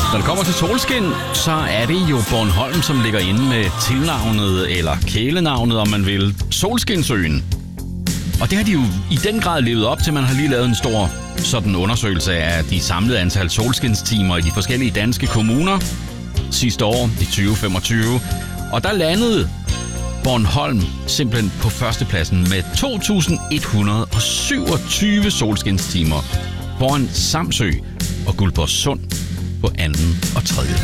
Når det kommer til solskin, så er det jo Bornholm, som ligger inde med tilnavnet, eller kælenavnet, om man vil, Solskinsøen. Og det har de jo i den grad levet op til. Man har lige lavet en stor sådan undersøgelse af de samlede antal solskinstimer i de forskellige danske kommuner sidste år, i 2025. Og der landede Bornholm simpelthen på førstepladsen med 2.127 solskinstimer foran Samsø og Guldborgsund på anden og tredje.